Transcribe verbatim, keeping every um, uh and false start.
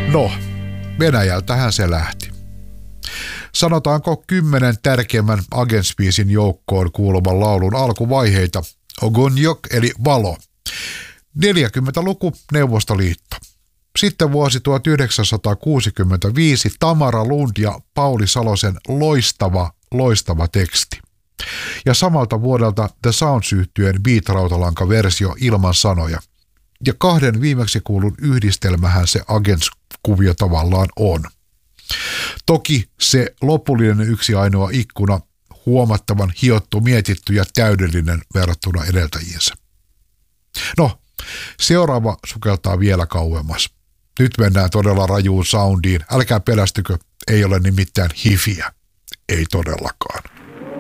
No, Venäjältähän se lähti. Sanotaanko kymmenen tärkeimmän Agents-biisin joukkoon kuuluvan laulun alkuvaiheita. Ogonjok eli valo. neljäkymmentäluku Neuvostoliitto. Sitten vuosi tuhatyhdeksänsataakuusikymmentäviisi Tamara Lund ja Pauli Salosen loistava, loistava teksti. Ja samalta vuodelta The Sounds-yhtyeen beat-rautalanka-versio ilman sanoja. Ja kahden viimeksi kuulun yhdistelmähän se Agents-kuvio tavallaan on. Toki se lopullinen yksi ainoa ikkuna, huomattavan hiottu, mietitty ja täydellinen verrattuna edeltäjiinsä. No, seuraava sukeltaa vielä kauemmas. Nyt mennään todella rajuun soundiin. Älkää pelästykö, ei ole nimittäin hifiä. Ei todellakaan.